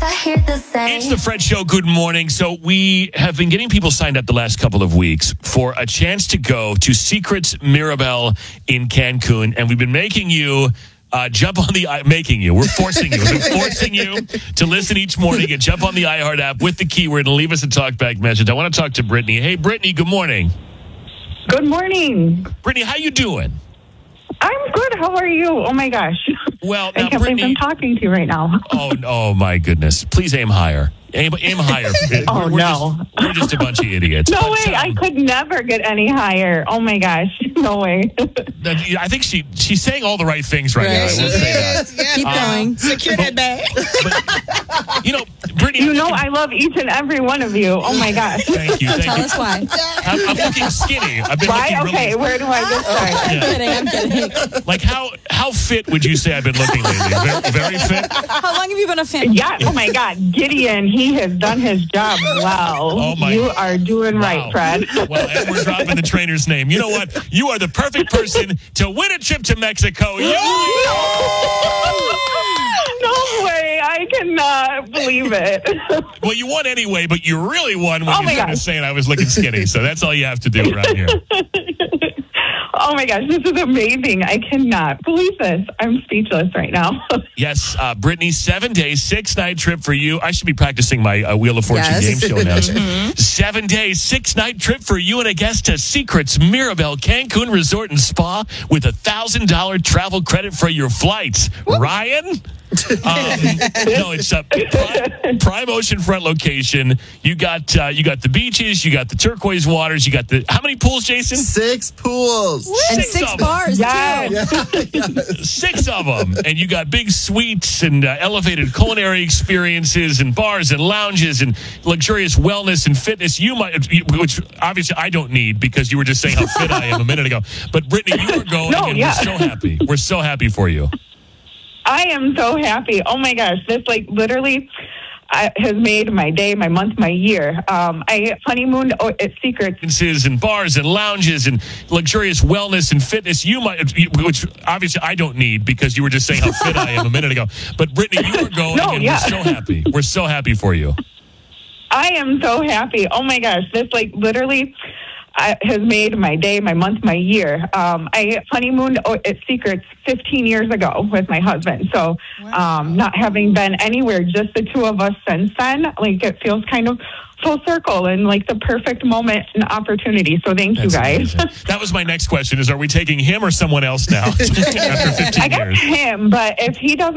I hear the same. It's the Fred Show. Good morning. So we have been getting people signed up the last couple of weeks for a chance to go to Secrets Mirabel in Cancun, and we've been making you jump on the we're forcing you. We're forcing you to listen each morning and jump on the iHeart app with the keyword and leave us a talkback message. I want to talk to Brittany. Hey, Brittany. Good morning. Good morning. Brittany, how you doing? I'm good. How are you? Oh my gosh. Well, I now, can't believe I'm talking to you right now. Oh my goodness. Please aim higher. Aim higher. We're just a bunch of idiots. No way. I could never get any higher. Oh my gosh. No way. I think she's saying all the right things right now. I will say that. Yeah. Keep going. Secure that bag. But, Brittany, I love each and every one of you. Oh my gosh. Thank you. Tell us why. I'm looking skinny. I've been Why? looking Okay, where do I get started? I'm kidding. Like how fit would you say I've been looking lately? Very fit? How long have you been a fan? Yeah. Oh my God. Gideon, he has done his job well. Oh my. You are doing right, Fred. Well, and we're dropping the trainer's name. You know what? You are the perfect person to win a trip to Mexico. No way. I cannot believe it. Well, you won anyway, but you really won when Oh you my started gosh. saying I was looking skinny. So that's all you have to do around here. Oh my gosh, this is amazing. I cannot believe this. I'm speechless right now. Yes, Brittany, 7 day, 6-night trip for you. I should be practicing my Wheel of Fortune game show now. 7 days, 6-night trip for you and a guest to Secrets Mirabel Cancun Resort and Spa with $1,000 travel credit for your flights. Ryan? No, it's a prime oceanfront location. You got the beaches, you got the turquoise waters, you got how many pools, Jason? 6 pools. And 6 6 of them. bars, Yes. too. 6 of them. And you got big suites and elevated culinary experiences and bars and lounges and luxurious wellness and fitness. Which obviously I don't need because you were just saying how fit I am a minute ago. But Brittany, you were going and we're so happy. We're so happy for you. I am so happy. Oh my gosh, this literally has made my day, my month, my year. I honeymooned at Secrets. And bars and lounges and luxurious wellness and fitness. Which obviously I don't need because you were just saying how fit I am a minute ago. But Brittany, you were going and we're so happy. We're so happy for you. I am so happy. Oh my gosh, this literally has made my day, my month, my year. I honeymooned at Secrets 15 years ago with my husband. So not having been anywhere, just the two of us since then, it feels kind of full circle and the perfect moment and opportunity. So thank you guys. Amazing. That was my next question is, are we taking him or someone else now after 15 I guess years? him, but if he doesn't